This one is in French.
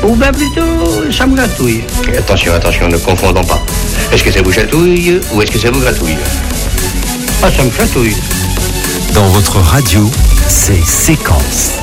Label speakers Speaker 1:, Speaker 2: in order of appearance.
Speaker 1: Ou bien plutôt, ça me gratouille.
Speaker 2: Attention, attention, ne confondons pas. Est-ce que ça vous chatouille ou est-ce que ça vous gratouille?
Speaker 1: Ah, ça me chatouille.
Speaker 3: Dans votre radio, c'est Séquence.